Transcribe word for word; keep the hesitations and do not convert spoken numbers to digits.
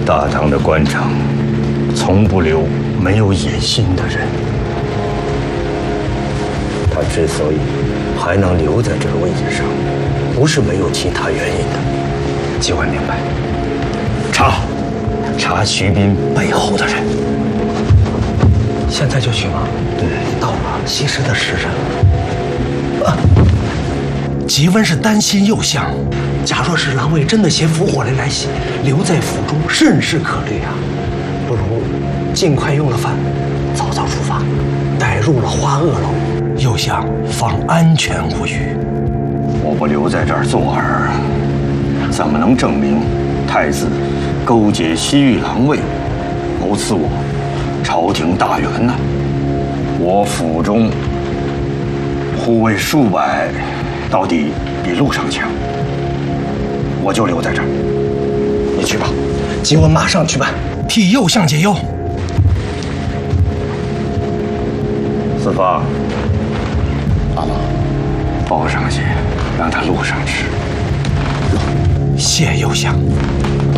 大唐的官场从不留没有野心的人。他之所以还能留在这个位置上，不是没有其他原因的。 几位明白？ 查，查徐斌背后的人。 现在就去吗？ 嗯， 到了西施的时辰了。啊！吉温是担心右相，假若是狼卫真的携伏火雷来袭，留在府中甚是可虑啊。不如尽快用了饭，早早出发，待入了花萼楼，右相方安全无虞。 我不留在这儿作饵，怎么能证明太子勾结西域狼卫，谋刺我朝廷大员呢？我府中护卫数百，到底比路上强。我就留在这儿，你去吧。 吉温马上去办，替右相解忧。 四方， 阿郎， 抱上些，让他路上吃。 谢右相。